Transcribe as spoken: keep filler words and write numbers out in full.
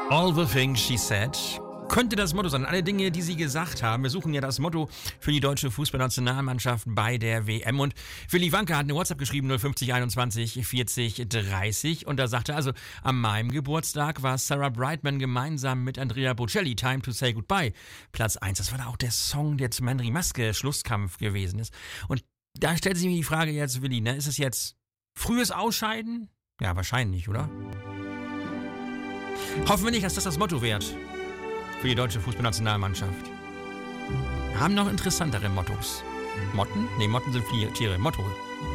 All the things she said. Könnte das Motto sein. Alle Dinge, die sie gesagt haben. Wir suchen ja das Motto für die deutsche Fußballnationalmannschaft bei der W M. Und Willi Wanke hat eine WhatsApp geschrieben, null fünfzig einundzwanzig vierzig dreißig. Und da sagte er, also an meinem Geburtstag war Sarah Brightman gemeinsam mit Andrea Bocelli, Time to Say Goodbye, Platz eins. Das war da auch der Song, der zum Henry Maske Schlusskampf gewesen ist. Und da stellt sich mir die Frage jetzt, Willi, ne, ist es jetzt frühes Ausscheiden? Ja, wahrscheinlich, oder? Hoffen wir nicht, dass das das Motto wird für die deutsche Fußballnationalmannschaft. Wir haben noch interessantere Mottos. Motten? Ne, Motten sind Tiere. Motto.